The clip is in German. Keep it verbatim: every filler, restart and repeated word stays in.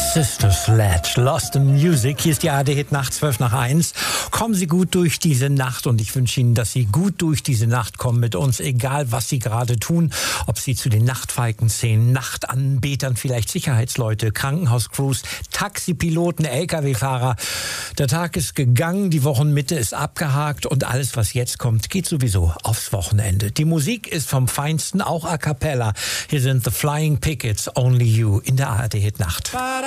Sister Sledge, Lost in Music. Hier ist die A R D-Hit Nacht, zwölf nach eins. Kommen Sie gut durch diese Nacht und ich wünsche Ihnen, dass Sie gut durch diese Nacht kommen mit uns, egal was Sie gerade tun. Ob Sie zu den Nachtfalken zählen, Nachtanbetern, vielleicht Sicherheitsleute, Krankenhauscrews, Taxipiloten, L K W-Fahrer. Der Tag ist gegangen, die Wochenmitte ist abgehakt und alles, was jetzt kommt, geht sowieso aufs Wochenende. Die Musik ist vom Feinsten, auch a cappella. Hier sind The Flying Pickets, Only You in der A R D-Hit Nacht.